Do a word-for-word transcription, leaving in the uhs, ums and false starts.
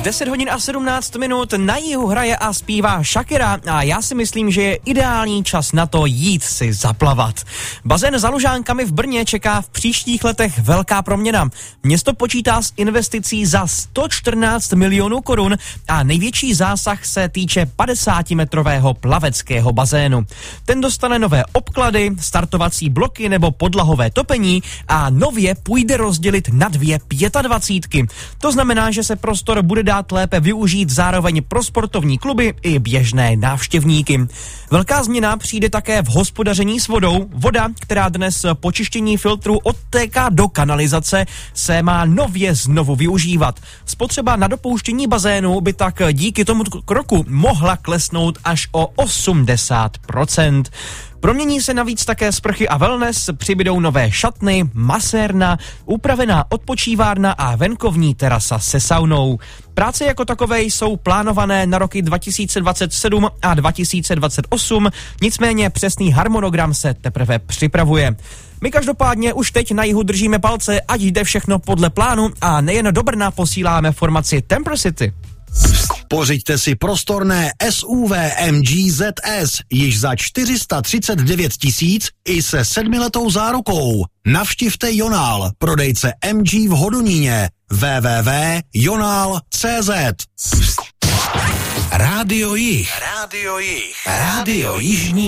deset hodin a sedmnáct minut, na jihu hraje a zpívá Shakira a já si myslím, že je ideální čas na to jít si zaplavat. Bazén za Lužánkami v Brně čeká v příštích letech velká proměna. Město počítá s investicí za sto čtrnáct milionů korun a největší zásah se týče padesátimetrového plaveckého bazénu. Ten dostane nové obklady, startovací bloky nebo podlahové topení a nově půjde rozdělit na dvě pětadvacítky. To znamená, že se prostor bude dát lépe využít zároveň pro sportovní kluby i běžné návštěvníky. Velká změna přijde také v hospodaření s vodou. Voda, která dnes po čištění filtru odtéká do kanalizace, se má nově znovu využívat. Spotřeba na dopouštění bazénu by tak díky tomu kroku mohla klesnout až o osmdesát procent. Promění se navíc také sprchy a wellness, přibydou nové šatny, masérna, upravená odpočívárna a venkovní terasa se saunou. Práce jako takové jsou plánované na roky dva tisíce dvacet sedm a dva tisíce dvacet osm, nicméně přesný harmonogram se teprve připravuje. My každopádně už teď na jihu držíme palce, ať jde všechno podle plánu a nejen do Brna posíláme formaci Temper City. Pořiďte si prostorné S U V M G Z S již za čtyři sta třicet devět tisíc i se sedmiletou zárukou. Navštivte Jonál, prodejce M G v Hodoníně. w w w tečka jonál tečka cé zet. Rádio Jih. Rádio Jih. Rádio Jižní